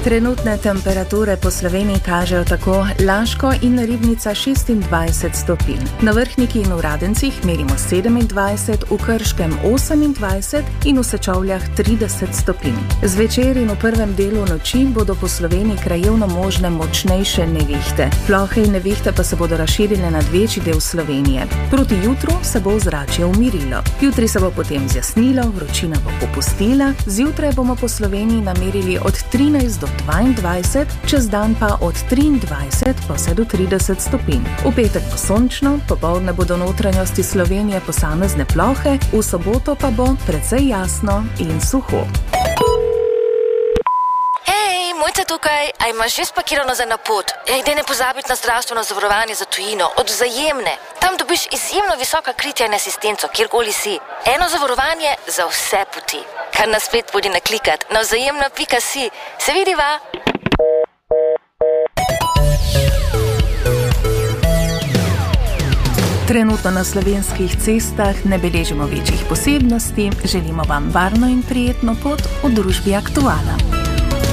Trenutne temperature po Sloveniji kažejo tako: Laško in Ribnica 26 stopinj, na Vrhniki in v Radencih merimo 27, v Krškem 28 in v Sečovljah 30 stopinj. Zvečer in v prvem delu noči bodo po Sloveniji krajevno možne močnejše nevihte. Plohe in nevihte pa se bodo razširile nad večji del Slovenije. Proti jutru se bo ozračje umirilo. Jutri se bo potem zjasnilo, vročina bo popustila, zjutraj bomo po Sloveniji namerili od 13 do 22, čez dan pa od 23 pa vse do 30 stopinj. V petek bo sončno, popoldne bodo notranjosti Slovenije posamezne plohe, v soboto pa bo precej jasno in suho. Hej, Mojca tukaj, a imaš že spakirano za napot? Daj ne pozabiti na zdravstveno zavarovanje za tujino, od Vzajemne. Tam dobiš izjemno visoka kritja in asistenco, kjerkoli si. Eno zavarovanje za vse poti. Kar nas spet bodi naklikat na vzajemno.si. Se vidiva? Trenutno na slovenskih cestah ne beležimo večjih posebnosti, želimo vam varno in prijetno pot v družbi Aktuala.